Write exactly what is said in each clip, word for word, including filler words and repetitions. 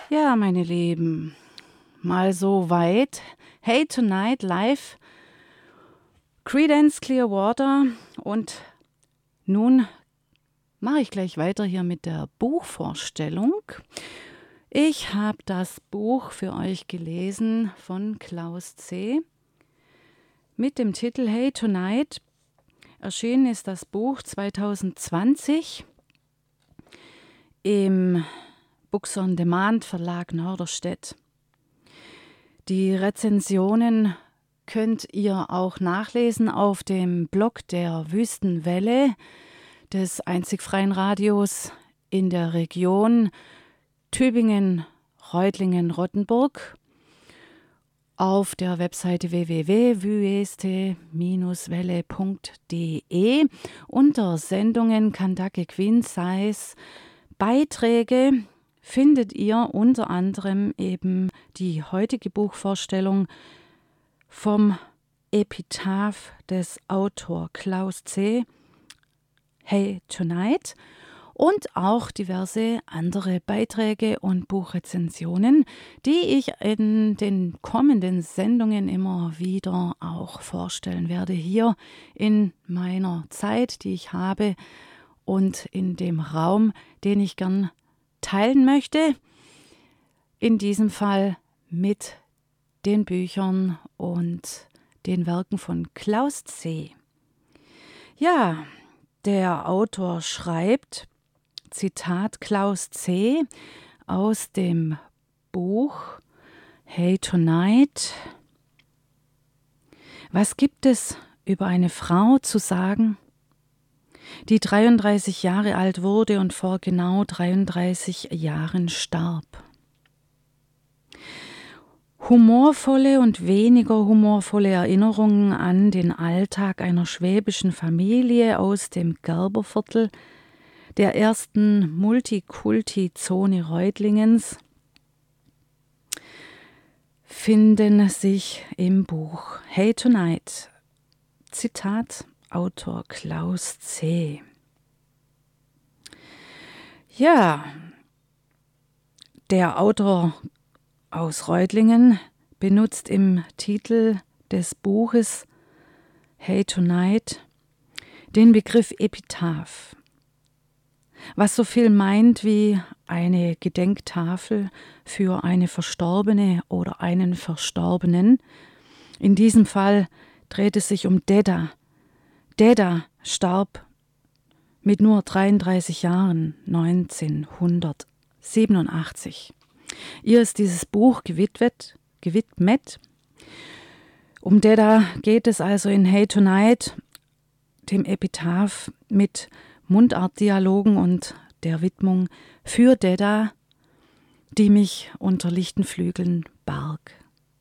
Ja, meine Lieben, mal so weit. Hey Tonight live, Creedence Clearwater, und nun mache ich gleich weiter hier mit der Buchvorstellung. Ich habe das Buch für euch gelesen von Klaus C. mit dem Titel Hey Tonight. Erschienen ist das Buch zwanzig zwanzig im Books on Demand Verlag Norderstedt. Die Rezensionen könnt ihr auch nachlesen auf dem Blog der Wüstenwelle, des einzig freien Radios in der Region Tübingen, Reutlingen, Rottenburg, auf der Webseite w w w punkt wüeste Bindestrich welle punkt d e. Unter Sendungen Kandake Queen Size Beiträge findet ihr unter anderem eben die heutige Buchvorstellung vom Epitaph des Autors Klaus C. Hey Tonight und auch diverse andere Beiträge und Buchrezensionen, die ich in den kommenden Sendungen immer wieder auch vorstellen werde, hier in meiner Zeit, die ich habe und in dem Raum, den ich gern teilen möchte, in diesem Fall mit den Büchern und den Werken von Klaus C. Ja, der Autor schreibt, Zitat Klaus C. aus dem Buch Hey Tonight: Was gibt es über eine Frau zu sagen, die dreiunddreißig Jahre alt wurde und vor genau dreiunddreißig Jahren starb? Humorvolle und weniger humorvolle Erinnerungen an den Alltag einer schwäbischen Familie aus dem Gerberviertel, der ersten Multikulti-Zone Reutlingens, finden sich im Buch Hey Tonight. Zitat Autor Klaus C. Ja, der Autor aus Reutlingen benutzt im Titel des Buches Hey Tonight den Begriff Epitaph, was so viel meint wie eine Gedenktafel für eine Verstorbene oder einen Verstorbenen. In diesem Fall dreht es sich um Dedda. Dedda starb mit nur dreiunddreißig Jahren neunzehnhundertsiebenundachtzig. Ihr ist dieses Buch gewidmet, gewidmet. Um Dedda geht es also in Hey Tonight, dem Epitaph mit Mundartdialogen und der Widmung für Dedda, die mich unter lichten Flügeln barg.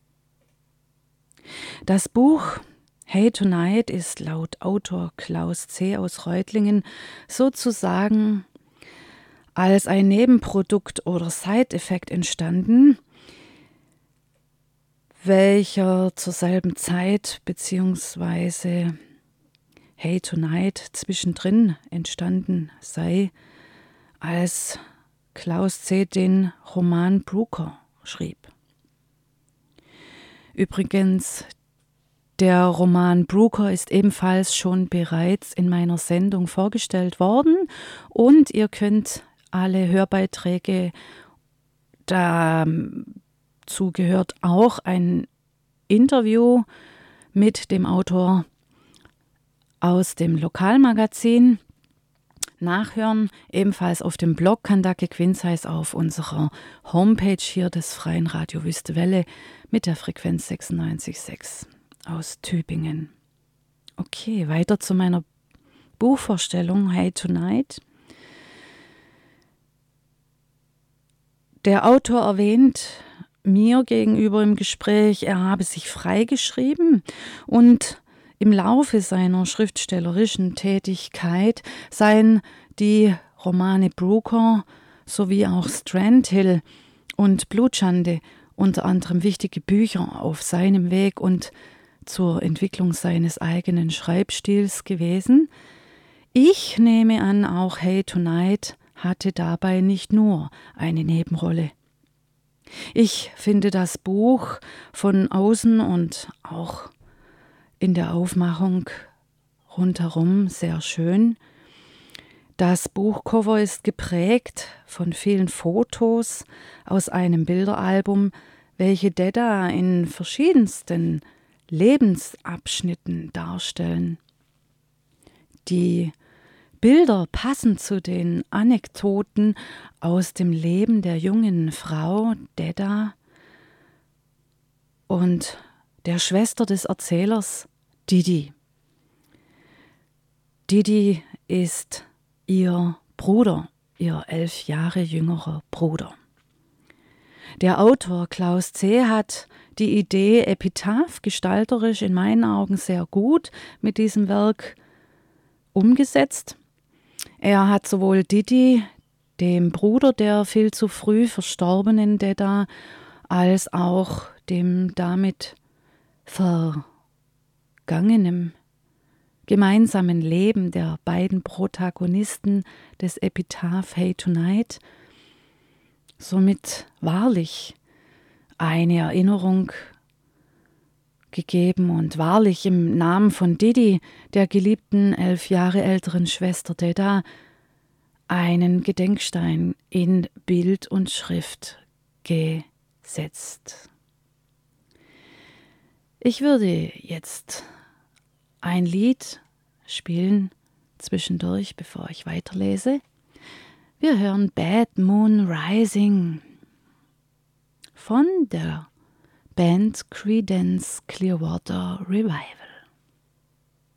Das Buch Hey Tonight ist laut Autor Klaus C. aus Reutlingen sozusagen als ein Nebenprodukt oder Side-Effekt entstanden, welcher zur selben Zeit beziehungsweise Hey Tonight zwischendrin entstanden sei, als Klaus C. den Roman Brooker schrieb. Übrigens, der Roman Brooker ist ebenfalls schon bereits in meiner Sendung vorgestellt worden und ihr könnt alle Hörbeiträge, dazu gehört auch ein Interview mit dem Autor aus dem Lokalmagazin, nachhören, ebenfalls auf dem Blog Kandake Quinzheis auf unserer Homepage hier des Freien Radio Wüstewelle mit der Frequenz sechsundneunzig Komma sechs aus Tübingen. Okay, weiter zu meiner Buchvorstellung Hey Tonight. Der Autor erwähnt mir gegenüber im Gespräch, er habe sich freigeschrieben und im Laufe seiner schriftstellerischen Tätigkeit seien die Romane Brooker sowie auch Strandhill und Blutschande unter anderem wichtige Bücher auf seinem Weg und zur Entwicklung seines eigenen Schreibstils gewesen. Ich nehme an, auch Hey Tonight hatte dabei nicht nur eine Nebenrolle. Ich finde das Buch von außen und auch in der Aufmachung rundherum sehr schön. Das Buchcover ist geprägt von vielen Fotos aus einem Bilderalbum, welche Dedda in verschiedensten Lebensabschnitten darstellen. Die Bilder passen zu den Anekdoten aus dem Leben der jungen Frau Dedda und der Schwester des Erzählers Didi. Didi ist ihr Bruder, ihr elf Jahre jüngerer Bruder. Der Autor Klaus Zeh hat die Idee Epitaph gestalterisch in meinen Augen sehr gut mit diesem Werk umgesetzt. Er hat sowohl Didi, dem Bruder der viel zu früh verstorbenen Dedda, als auch dem damit vergangenen gemeinsamen Leben der beiden Protagonisten des Epitaph Hey Tonight somit wahrlich eine Erinnerung gegeben und wahrlich im Namen von Didi, der geliebten elf Jahre älteren Schwester Dedda, einen Gedenkstein in Bild und Schrift gesetzt. Ich würde jetzt ein Lied spielen zwischendurch, bevor ich weiterlese. Wir hören Bad Moon Rising von der Band Creedence Clearwater Revival.